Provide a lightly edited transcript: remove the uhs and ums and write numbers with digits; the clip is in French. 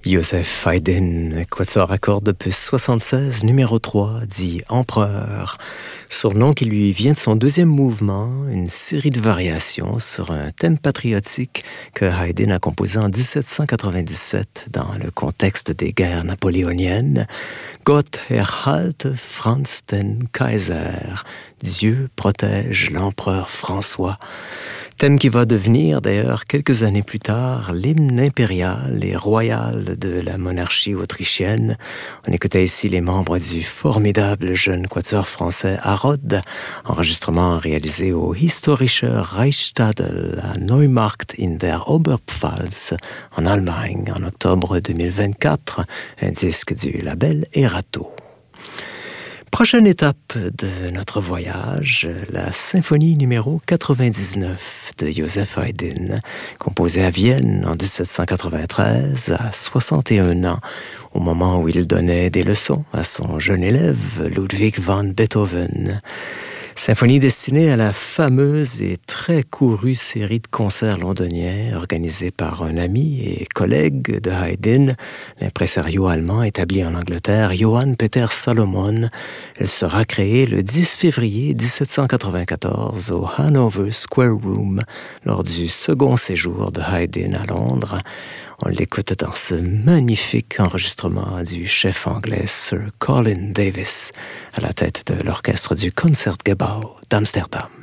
Joseph Haydn, quatuor à cordes opus 76, numéro 3, dit Empereur. Surnom qui lui vient de son deuxième mouvement, une série de variations sur un thème patriotique que Haydn a composé en 1797 dans le contexte des guerres napoléoniennes. Gott erhalte Franz den Kaiser. Dieu protège l'empereur François. Thème qui va devenir, d'ailleurs, quelques années plus tard, l'hymne impérial et royal de la monarchie autrichienne. On écoutait ici les membres du formidable jeune quatuor français Harrod, enregistrement réalisé au Historische Reichstadel à Neumarkt in der Oberpfalz, en Allemagne, en octobre 2024, un disque du label Erato. Prochaine étape de notre voyage, la symphonie numéro 99 de Joseph Haydn, composée à Vienne en 1793, à 61 ans, au moment où il donnait des leçons à son jeune élève Ludwig van Beethoven. Symphonie destinée à la fameuse et très courue série de concerts londoniens organisée par un ami et collègue de Haydn, l'impresario allemand établi en Angleterre, Johann Peter Salomon. Elle sera créée le 10 février 1794 au Hanover Square Room lors du second séjour de Haydn à Londres. On l'écoute dans ce magnifique enregistrement du chef anglais Sir Colin Davis à la tête de l'orchestre du Concertgebouw d'Amsterdam.